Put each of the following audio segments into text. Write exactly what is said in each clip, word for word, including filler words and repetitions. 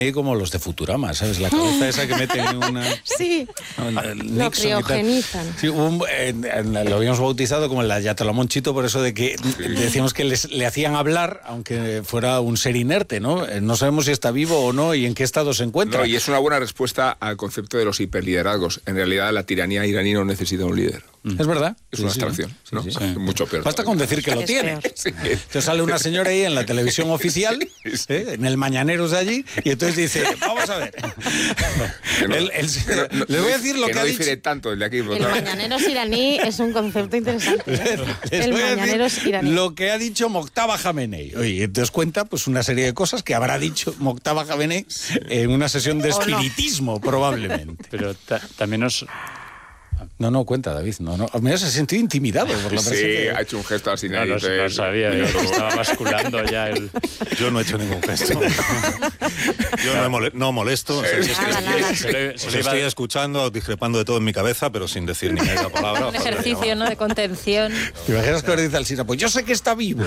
como los de Futurama, ¿sabes? La cabeza esa que meten en una... Sí, no, el lo Nixon y tal. criogenizan. Sí, un, en, en, lo habíamos bautizado como el Ayatollah por eso de que sí. decíamos que les, le hacían hablar, aunque fuera un ser inerte, ¿no? No sabemos si está vivo o no y en qué estado se encuentra. No, y es una buena respuesta al concepto de los hiperliderazgos. En realidad, la tiranía iraní no necesita un líder. Es verdad. Es sí, una sí, abstracción, sí, ¿no? Sí, sí. Sí. Mucho peor. Basta con decir que lo tiene. Sí. Entonces sale una señora ahí en la televisión oficial, sí. ¿eh? en el Mañaneros de allí, y entonces dice, vamos a ver. No, el, el, no, no, les voy a decir lo que, que ha no dicho. difiere tanto el de aquí. El Mañaneros iraní es un concepto interesante. ¿eh? Les el voy a Mañaneros decir iraní. lo que ha dicho Mojtaba Khamenei. Oye, entonces cuenta pues una serie de cosas que habrá dicho Mojtaba Khamenei en una sesión de espiritismo, no. probablemente. Pero ta también nos... No, no, cuenta, David. No, no. Me has sentido intimidado por la Sí, presencia. ha hecho un gesto así. No, no, no sabía, yo estaba basculando ya el... Yo no he hecho ningún gesto. Yo no, mole no molesto. O sea, es que nada, nada. se le, se le estoy escuchando, discrepando de todo en mi cabeza, pero sin decir ni media palabra. Un ejercicio, ¿no?, de contención. ¿Te imaginas que ahora dice Alsina? Pues yo sé que está vivo.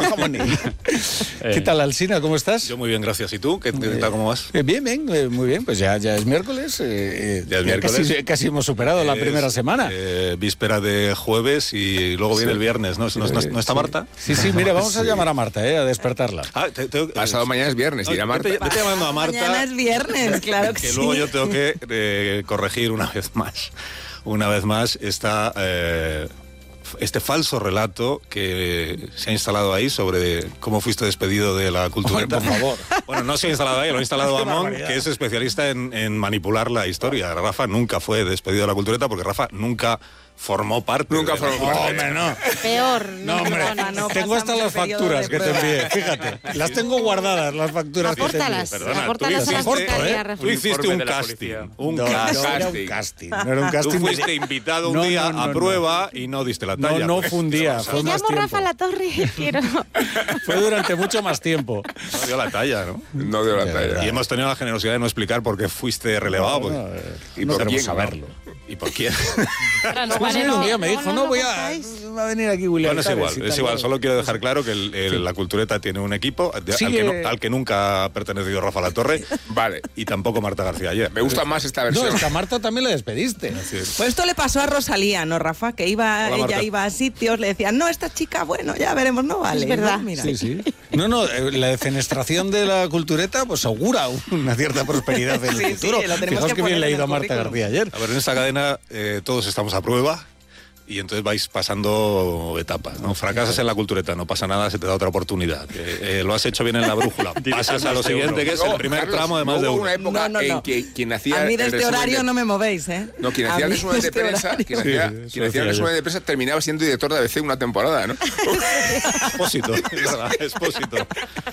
¿Qué tal, Alsina? ¿Cómo estás? Yo muy bien, gracias. ¿Y tú? ¿Qué, qué tal, cómo vas? Eh, bien, bien, eh, muy bien. Pues ya, ya es miércoles. Eh, ya es ya miércoles. Casi, casi hemos superado la es, primera semana. Eh, víspera de jueves y luego viene sí. el viernes, ¿no? ¿No, no, ¿no está sí. Marta? Sí, sí, mira, vamos a llamar a Marta, ¿eh? A despertarla. Ah, te, te, Pasado eh, mañana es viernes, no, irá Marta. Vete, vete llamando a Marta. Mañana es viernes, claro que, que sí. luego yo tengo que eh, corregir una vez más. Una vez más esta... Eh, este falso relato que se ha instalado ahí sobre cómo fuiste despedido de la Cultureta. Por favor. Bueno, no se ha instalado ahí, lo ha instalado Amón, que es especialista en, en manipular la historia. Rafa nunca fue despedido de la Cultureta porque Rafa nunca formó parte. Nunca formó parte. No, hombre, no. Peor. No, hombre, no, no, tengo hasta las facturas que te envié, fíjate. Las tengo guardadas, las facturas apórtalas, que te envié. Perdona, apórtalas a la secretaría. ¿eh? Tú hiciste un casting. Un no, casting. No era un casting. No era un casting. Tú fuiste invitado un no, día no, no, a prueba no. y no diste la talla. No, no fue un día, fue Me más llamo tiempo. Rafa Latorre, quiero... Fue durante mucho más tiempo. No dio la talla, ¿no? No dio la talla. Y hemos tenido la generosidad de no explicar por qué fuiste relevado. No, no, pues. ¿Y no por quién saberlo? ¿Y por quién? no, pues vale, no, un día no, me dijo, no, no, no voy a, va a venir aquí William. Bueno, es igual, es igual. Solo quiero dejar claro que el, el, sí. la Cultureta tiene un equipo de, sí, al, que no, eh... al que nunca ha pertenecido Rafa Latorre. Vale. Y tampoco Marta García ayer. Me gusta más esta versión. No, es que a Marta también le despediste. Pues esto le pasó a Rosalía, ¿no, Rafa? Que iba, Hola, ella Marta. iba a sitios, le decían, no, esta chica, bueno, ya veremos, no vale. Es verdad. ¿no? Mira. Sí, sí. No, no, la defenestración de la Cultureta pues augura una cierta prosperidad en el sí, futuro. Sí, lo tenemos Fijaos que que bien leído a el Marta García ayer. A ver, en esta cadena eh, todos estamos a prueba. Y entonces vais pasando etapas, ¿no? Fracasas en la Cultureta, no pasa nada, se te da otra oportunidad. Eh, eh, lo has hecho bien en la brújula. Pasas a lo siguiente, que es el primer Carlos, tramo de más no de hubo uno. una época no, no, en no. que quien hacía A mí de el este horario de... no me movéis, ¿eh? No, quien a hacía el mí resumen de este prensa, quien sí, hacía, sí, quien hacía el resumen de prensa terminaba siendo director de A B C una temporada, ¿no? Expósito, expósito.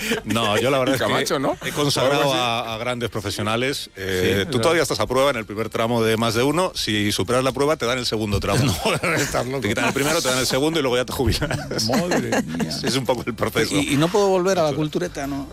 No, yo la verdad Camacho, es que ¿no? he consagrado a, a grandes profesionales. Eh, sí, tú todavía estás a prueba en el primer tramo de más de uno. Si superas la prueba, te dan el segundo tramo. No, estás loco. Te quitan el primero, te dan el segundo y luego ya te jubilas. Madre mía. Es un poco el proceso. Y, y no puedo volver a la Cultureta, ¿no?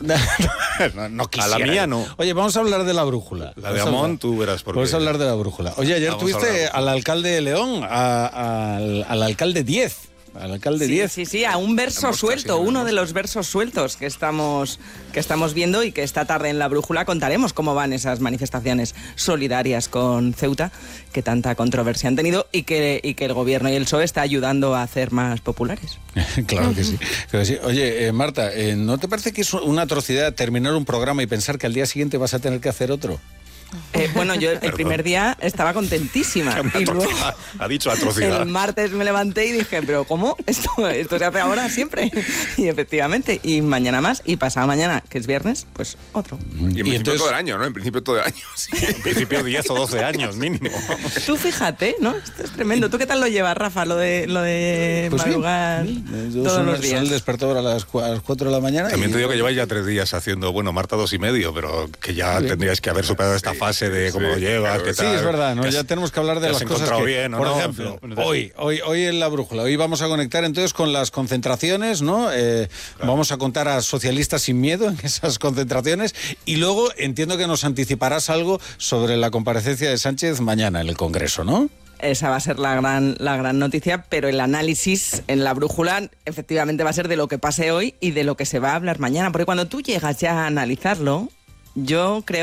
No, no quisiera. A la mía no. Oye, vamos a hablar de la brújula. La de Amón, tú verás por qué. Vamos a hablar de la brújula. Oye, ayer Vamos tuviste al alcalde de León, a, a, al, al alcalde diez. Al alcalde Sí, diez. sí, sí, a un verso Hemos suelto, casi, uno hemos. de los versos sueltos que estamos, que estamos viendo y que esta tarde en La Brújula contaremos cómo van esas manifestaciones solidarias con Ceuta, que tanta controversia han tenido y que, y que el gobierno y el P S O E está ayudando a hacer más populares. Claro que sí. Claro que sí. Oye, eh, Marta, eh, ¿no te parece que es una atrocidad terminar un programa y pensar que al día siguiente vas a tener que hacer otro? Eh, bueno, yo el Perdón. primer día estaba contentísima y luego Ha dicho atrocidad. el martes me levanté y dije, pero ¿cómo? Esto, esto se hace ahora siempre. Y efectivamente, y mañana más, y pasado mañana, que es viernes, pues otro. Y en principio entonces- todo el año, ¿no? En principio todo el año. Sí. En principio diez o doce años mínimo. Tú fíjate, ¿no? Esto es tremendo. ¿Tú qué tal lo llevas, Rafa, lo de, lo de Pues sí. madrugar Eh, yo todos son- los son días? el despertador a las, cua- a las cuatro de la mañana. También y- te digo que lleváis ya tres días haciendo, bueno, Marta dos y medio, pero que ya tendríais que haber superado esta fase de cómo lo sí, llevas, claro, qué sí, tal. Sí, es verdad, ¿no? que has- Ya tenemos que hablar de te las has cosas que, encontrado bien, ¿o por no? ejemplo, Pero- hoy, hoy, hoy en la brújula, hoy vamos a conectar entonces con las concentraciones, ¿no? Eh, Vamos a contar a Socialistas sin Miedo en esas concentraciones y luego entiendo que nos anticiparás algo sobre la comparecencia de Sánchez mañana en el Congreso, ¿no? Esa va a ser la gran, la gran noticia, pero el análisis en La Brújula efectivamente va a ser de lo que pase hoy y de lo que se va a hablar mañana, porque cuando tú llegas ya a analizarlo, Yo creo